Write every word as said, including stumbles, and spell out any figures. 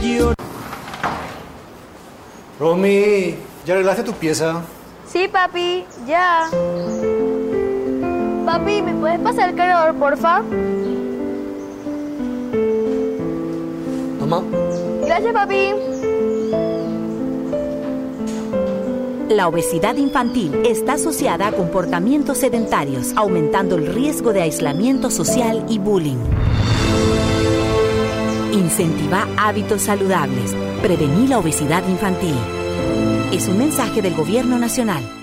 yo... Romy, ¿ya arreglaste tu pieza? Sí, papi, ya. Papi, ¿me puedes pasar el cargador, porfa? Mamá. Gracias, papi. La obesidad infantil está asociada a comportamientos sedentarios, aumentando el riesgo de aislamiento social y bullying. Incentiva hábitos saludables. Prevenir la obesidad infantil. Es un mensaje del Gobierno Nacional.